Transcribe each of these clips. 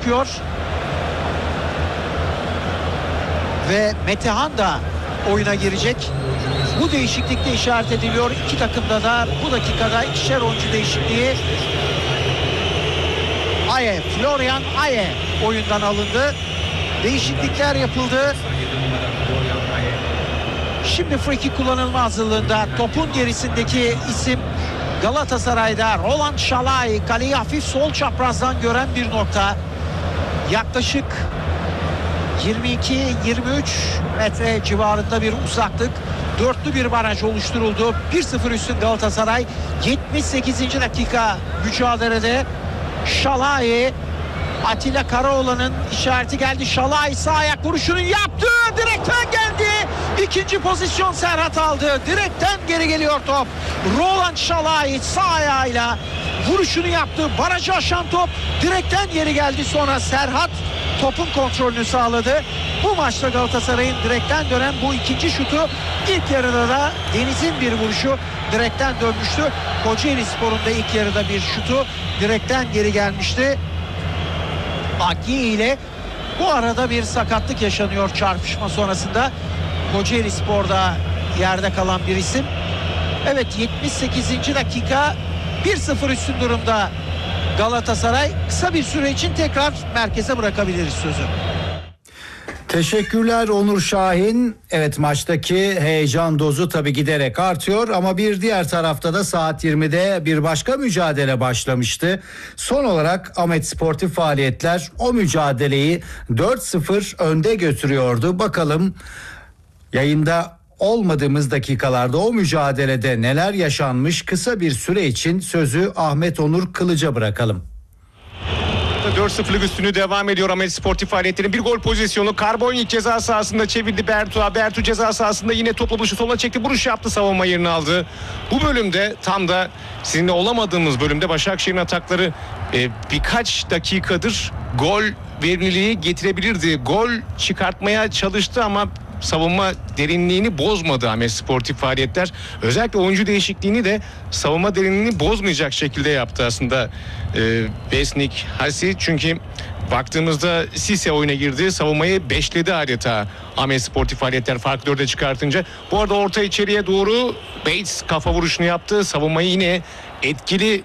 çıkıyor. Ve Metehan da oyuna girecek. Bu değişiklikte işaret ediliyor. İki takımda da bu dakikada ikişer oyuncu değişikliği. Aye, Florian Aye oyundan alındı. Değişiklikler yapıldı. Şimdi free kick kullanılma hazırlığında. Topun gerisindeki isim Galatasaray'da Roland Şalay. Kaleyi hafif sol çaprazdan gören bir nokta. Yaklaşık 22-23 metre civarında bir uzaklık. Dörtlü bir baraj oluşturuldu. 1-0 üstün Galatasaray. 78. dakika mücadelede Şalay, Atilla Karaoğlan'ın işareti geldi. Şalay sağ ayak vuruşunu yaptı. Direkten geldi. İkinci pozisyon Serhat aldı. Direkten geri geliyor top. Roland Şalay sağ ayağıyla vuruşunu yaptı. Barajı aşan top direkten geri geldi. Sonra Serhat topun kontrolünü sağladı. Bu maçta Galatasaray'ın direkten dönen bu ikinci şutu, ilk yarıda da Deniz'in bir vuruşu direkten dönmüştü. Kocaelispor'un da ilk yarıda bir şutu direkten geri gelmişti. Aki ile bu arada bir sakatlık yaşanıyor çarpışma sonrasında. Kocaelispor'da yerde kalan bir isim. Evet, 78. dakika 1-0 üstün durumda Galatasaray. Kısa bir süre için tekrar merkeze bırakabiliriz sözü. Teşekkürler Onur Şahin. Evet, maçtaki heyecan dozu tabii giderek artıyor ama bir diğer tarafta da saat 20'de bir başka mücadele başlamıştı. Son olarak Ahmet Sportif Faaliyetler o mücadeleyi 4-0 önde götürüyordu. Bakalım yayında olmadığımız dakikalarda o mücadelede neler yaşanmış, kısa bir süre için sözü Ahmet Onur Kılıç'a bırakalım. 4-0'lık üstünlüğü devam ediyor Ahmet Sportif Faaliyetler'in. Bir gol pozisyonu. Karbonnik ceza sahasında çevirdi Bertu'a. Bertu ceza sahasında yine topla buluşu sola çekti. Vuruş yaptı, savunma yerini aldı. Bu bölümde, tam da sizinle olamadığımız bölümde, Başakşehir'in atakları birkaç dakikadır gol verimliliği getirebilirdi. Gol çıkartmaya çalıştı ama savunma derinliğini bozmadı Ahmet Sportif Faaliyetler. Özellikle oyuncu değişikliğini de savunma derinliğini bozmayacak şekilde yaptı aslında Besnik Hasi. Çünkü baktığımızda Sise oyuna girdi. Savunmayı beşledi adeta Ahmet Sportif Faaliyetler farkı 4'e çıkartınca. Bu arada orta içeriye doğru Bates kafa vuruşunu yaptı. Savunmayı yine etkili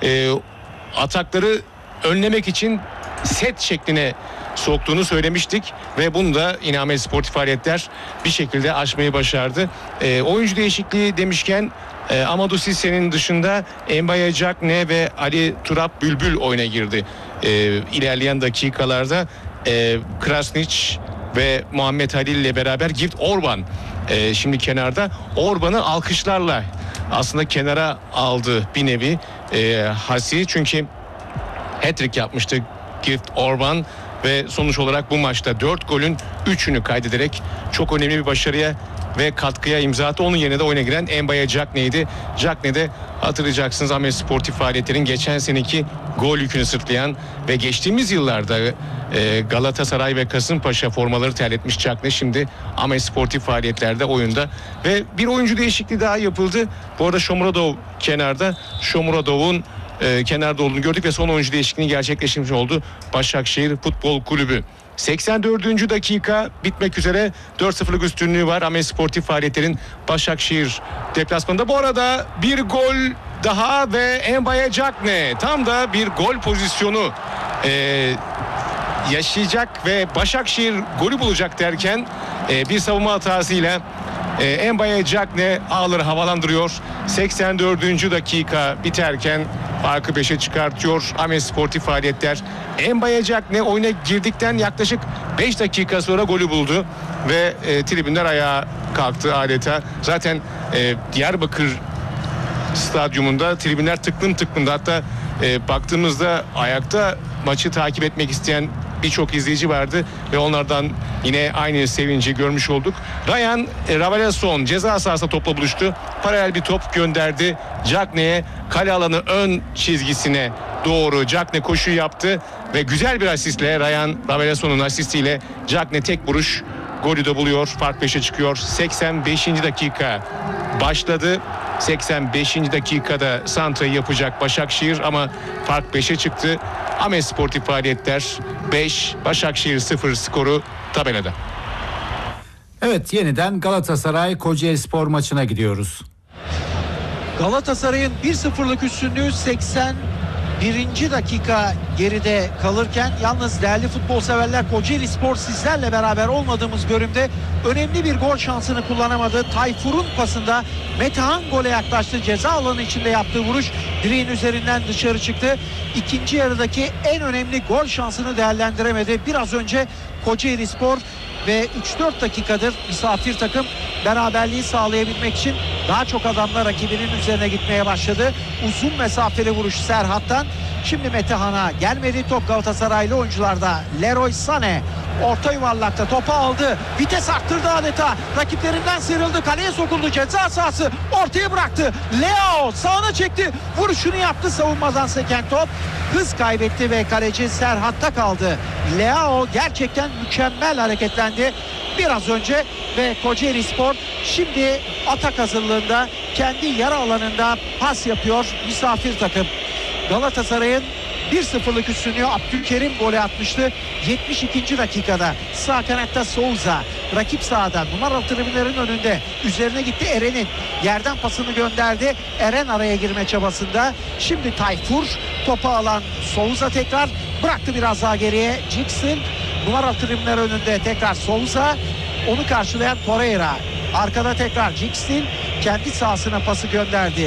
atakları önlemek için set şekline soktuğunu söylemiştik ve bunu da yine Ahmet Sportif Faaliyetler bir şekilde aşmayı başardı. Oyuncu değişikliği demişken Amadou Sisse'nin dışında Embaye Cakne ve Ali Turap Bülbül oyuna girdi. İlerleyen dakikalarda Krasnic ve Muhammed Halil ile beraber Gift Orban şimdi kenarda. Orban'ı alkışlarla aslında kenara aldı bir nevi Hasi, çünkü hat-trick yapmıştı Gift Orban ve sonuç olarak bu maçta 4 golün 3'ünü kaydederek çok önemli bir başarıya ve katkıya imza attı. Onun yerine de oyuna giren Embaye Cakne'ydi. Cakne de hatırlayacaksınız Ahmet Sportif Faaliyetler'in geçen seneki gol yükünü sırtlayan ve geçtiğimiz yıllarda Galatasaray ve Kasımpaşa formaları terletmiş Cakne şimdi Ahmet Sportif Faaliyetler'de oyunda ve bir oyuncu değişikliği daha yapıldı. Bu arada Shomurodov kenarda. Shomurodov'un kenarda olduğunu gördük ve son oyuncu değişikliğini gerçekleştirmiş oldu Başakşehir Futbol Kulübü. 84. dakika bitmek üzere, 4-0'lık üstünlüğü var Ahmet Sportif Faaliyetler'in Başakşehir deplasmanında. Bu arada bir gol daha ve Embaye Cakne tam da bir gol pozisyonu yaşayacak ve Başakşehir golü bulacak derken bir savunma hatasıyla Embaye Cakne ağları havalandırıyor. 84. dakika biterken farkı 5'e çıkartıyor Ahmet Sportif Faaliyetler. Embaye Cakne oyuna girdikten yaklaşık 5 dakika sonra golü buldu ve tribünler ayağa kalktı adeta. Zaten Diyarbakır stadyumunda tribünler tıklım tıklımdı. Hatta baktığımızda ayakta maçı takip etmek isteyen birçok izleyici vardı ve onlardan yine aynı sevinci görmüş olduk. Ryan Ravalason ceza sahasında topla buluştu. Paralel bir top gönderdi Cakne'ye, kale alanı ön çizgisine doğru. Cakne koşu yaptı ve güzel bir asistle, Ryan Ravalason'un asistiyle Cakne tek vuruş golü de buluyor. Fark 5'e çıkıyor. 85. dakika başladı. 85. dakikada santrayı yapacak Başakşehir ama fark 5'e çıktı. Ahmet Sportif Faaliyetler 5, Başakşehir 0 skoru tabelada. Evet, yeniden Galatasaray Kocaelispor maçına gidiyoruz. Galatasaray'ın 1-0'lık üstünlüğü 81. dakika geride kalırken yalnız değerli futbol severler, Kocaelispor sizlerle beraber olmadığımız bölümde önemli bir gol şansını kullanamadı. Tayfur'un pasında Metehan gole yaklaştı. Ceza alanı içinde yaptığı vuruş direğin üzerinden dışarı çıktı. İkinci yarıdaki en önemli gol şansını değerlendiremedi. Biraz önce Kocaelispor ve 3-4 dakikadır misafir takım beraberliği sağlayabilmek için daha çok adamla rakibinin üzerine gitmeye başladı. Uzun mesafeli vuruş Serhat'tan. Şimdi Metehan'a gelmedi. Top Galatasaraylı oyuncularda. Leroy Sané orta yuvarlakta topu aldı. Vites arttırdı adeta. Rakiplerinden sıyrıldı. Kaleye sokuldu. Ceza sahası ortaya bıraktı. Leao sağına çekti. Vuruşunu yaptı. Savunmadan seken top hız kaybetti ve kaleci Serhat'ta kaldı. Leao gerçekten mükemmel hareketlendi biraz önce ve Kocaelispor şimdi atak hazırlığında, kendi yarı alanında pas yapıyor misafir takım. Galatasaray'ın 1-0'lık üstünlüğü Abdülkerim golü atmıştı 72. dakikada. Sağ kanatta Souza rakip sahada numaralı tribünlerin önünde, üzerine gitti Eren'in, yerden pasını gönderdi. Eren araya girme çabasında. Şimdi Tayfur topu alan Souza tekrar bıraktı biraz daha geriye. Jackson numaralı tribünler önünde, tekrar Souza, onu karşılayan Torreira. Arkada tekrar Jackson kendi sahasına pası gönderdi.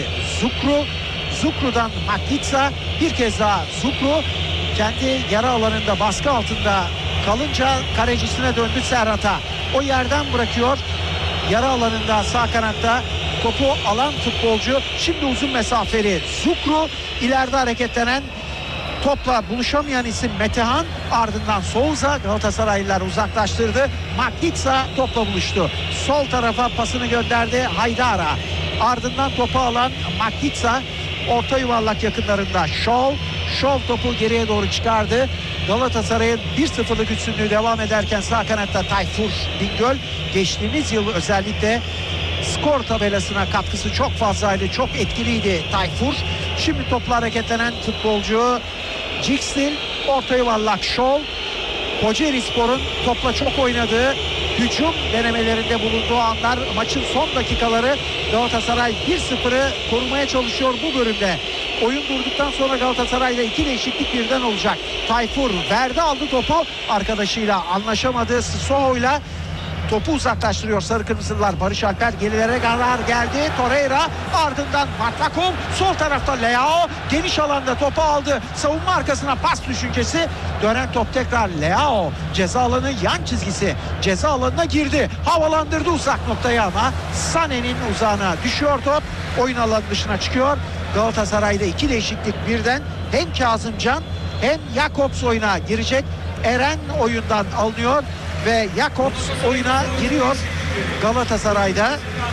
Zukru'dan Makitsa, bir kez daha Zukru kendi yarı alanında baskı altında kalınca kalecisine döndü Serhat'a. O yerden bırakıyor. Yarı alanında sağ kanatta topu alan futbolcu. Şimdi uzun mesafeli Zukru, ileride hareketlenen, topla buluşamayan isim Metehan, ardından Souza. Galatasaraylılar uzaklaştırdı. Makitsa topla buluştu. Sol tarafa pasını gönderdi Haydara. Ardından topu alan Makitsa orta yuvarlak yakınlarında Şov topu geriye doğru çıkardı. Galatasaray'ın 1-0'lık üstünlüğü devam ederken sağ kanatta Tayfur Bingöl geçtiğimiz yıl özellikle skor tabelasına katkısı çok fazlaydı, çok etkiliydi Tayfur. Şimdi topla hareketlenen futbolcu Jikstil, orta yuvarlak Şov. Kocaelispor'un topla çok oynadığı, hücum denemelerinde bulunduğu anlar, maçın son dakikaları. Galatasaray 1-0'ı korumaya çalışıyor bu bölümde. Oyun durduktan sonra Galatasaray'da iki değişiklik birden olacak. Tayfur verdi, aldı topu, arkadaşıyla anlaşamadı Sisso'yla. Topu uzaklaştırıyor sarı kırmızılar. Barış Alper gerilere kadar geldi. Torreira, ardından Matakov, sol tarafta Leao geniş alanda topu aldı. Savunma arkasına pas düşüncesi. Dönen top tekrar Leao. Ceza alanı yan çizgisi. Ceza alanına girdi. Havalandırdı uzak noktaya ama Sané'nin uzağına düşüyor top. Oyun alanı dışına çıkıyor. Galatasaray'da iki değişiklik birden. Hem Kazımcan hem Jakobs oyuna girecek. Eren oyundan alınıyor ve Jakobs oyuna giriyor. Galatasaray'da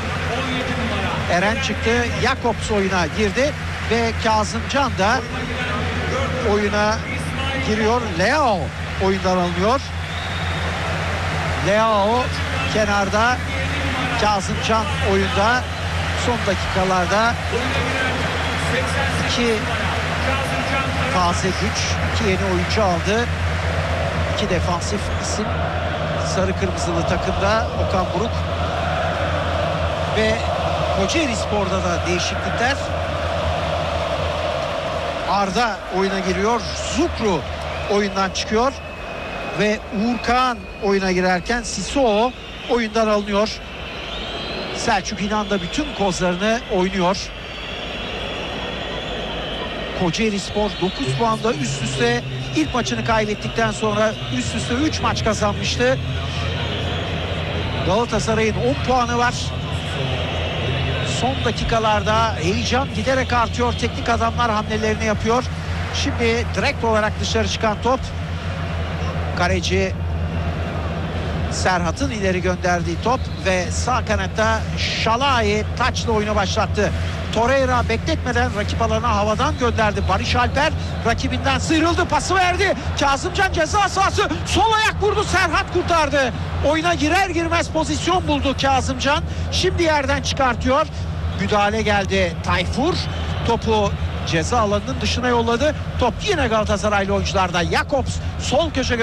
Eren çıktı, Jakobs oyuna girdi ve Kazımcan da oyuna giriyor. Leao oyundan alınıyor. Leao kenarda, Kazımcan oyunda. Son dakikalarda iki taze güç, iki yeni oyuncu aldı. İki defansif isim sarı kırmızılı takımda, Okan Buruk ve Kocaelispor'da da değişiklikler. Arda oyuna giriyor, Zukru oyundan çıkıyor ve Uğur Kağan oyuna girerken Sissoko oyundan alınıyor. Selçuk İnan da bütün kozlarını oynuyor. Kocaelispor 9 puanda üst üste ilk maçını kaybettikten sonra üst üste 3 maç kazanmıştı. Galatasaray'ın 10 puanı var. Son dakikalarda heyecan giderek artıyor. Teknik adamlar hamlelerini yapıyor. Şimdi direkt olarak dışarı çıkan top, kaleci Serhat'ın ileri gönderdiği top ve sağ kanatta Şalai taçla oyunu başlattı. Torreira bekletmeden rakip alana havadan gönderdi. Barış Alper rakibinden sıyrıldı, pası verdi. Kazımcan ceza sahası, sol ayak vurdu, Serhat kurtardı. Oyuna girer girmez pozisyon buldu Kazımcan. Şimdi yerden çıkartıyor. müdahale geldi. Tayfur topu ceza alanının dışına yolladı. Top yine Galatasaraylı oyuncularda. Jakobs sol köşe